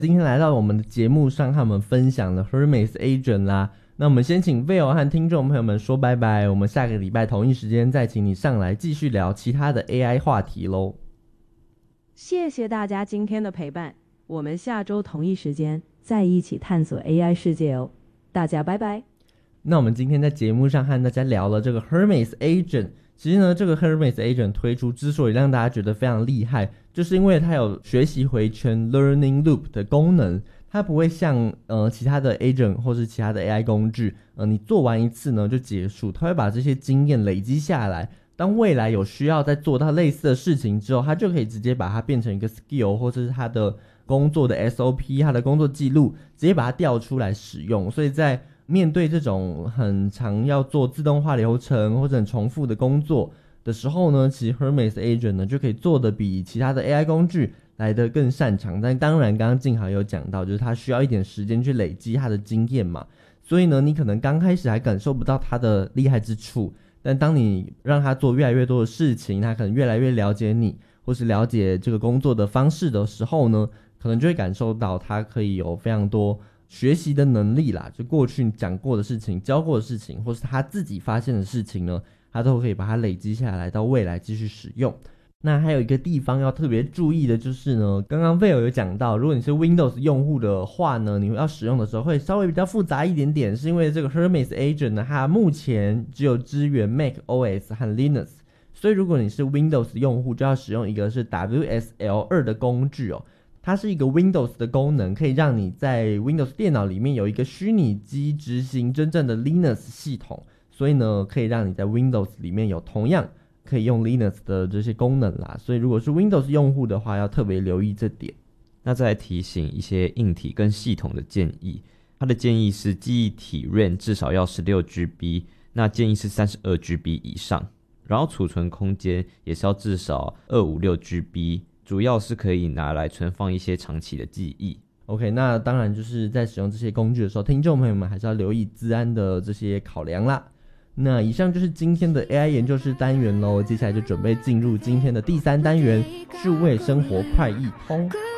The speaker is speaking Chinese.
今天来到我们的节目上，和我们分享了 Hermes Agent 啦。那我们先请 Veil 和听众朋友们说拜拜，我们下个礼拜同一时间再请你上来继续聊其他的 AI 话题咯。 谢谢大家今天的陪伴，我们下周同一时间再一起探索 AI 世界哦。大家拜拜。 那我们今天在节目上和大家聊了这个 Hermes Agent。其实呢，这个 Hermes Agent 推出之所以让大家觉得非常厉害，就是因为它有学习回圈 Learning Loop 的功能。它不会像其他的 agent 或是其他的 AI 工具，你做完一次呢就结束，它会把这些经验累积下来。当未来有需要再做到类似的事情之后，它就可以直接把它变成一个 skill 或者是它的工作的 SOP， 它的工作记录，直接把它调出来使用。所以在面对这种很常要做自动化流程或者很重复的工作的时候呢，其实 Hermes Agent 呢就可以做得比其他的 AI 工具来得更擅长。但当然刚刚静豪有讲到，就是他需要一点时间去累积他的经验嘛，所以呢你可能刚开始还感受不到他的厉害之处，但当你让他做越来越多的事情，他可能越来越了解你，或是了解这个工作的方式的时候呢，可能就会感受到他可以有非常多学习的能力啦，就过去讲过的事情，教过的事情，或是他自己发现的事情呢，他都可以把它累积下来，到未来继续使用。那还有一个地方要特别注意的就是呢，刚刚 Veil 有讲到，如果你是 Windows 用户的话呢，你要使用的时候会稍微比较复杂一点点，是因为这个 Hermes Agent 呢，它目前只有支援 Mac OS 和 Linux， 所以如果你是 Windows 用户，就要使用一个是 WSL2 的工具哦。它是一个 Windows 的功能，可以让你在 Windows 电脑里面有一个虚拟机执行真正的 Linux 系统，所以呢，可以让你在 Windows 里面有同样可以用 Linux 的这些功能啦。所以如果是 Windows 用户的话，要特别留意这点。 那再来提醒一些硬体跟系统的建议，它的建议是记忆体 RAM 至少要 16GB， 那建议是 32GB 以上，然后储存空间也是要至少 256GB，主要是可以拿来存放一些长期的记忆。 OK， 那当然就是在使用这些工具的时候，听众朋友们还是要留意资安的这些考量啦。那以上就是今天的 AI 研究室单元咯，接下来就准备进入今天的第3单元，数位生活快易通。